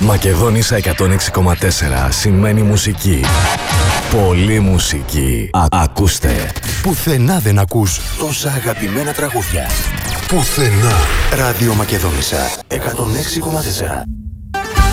Μακεδόνισσα 106,4 σημαίνει μουσική. Πολλή μουσική. Ακούστε. Πουθενά δεν ακούς τόσα αγαπημένα τραγούδια. Πουθενά. Ράδιο Μακεδόνισσα 106,4.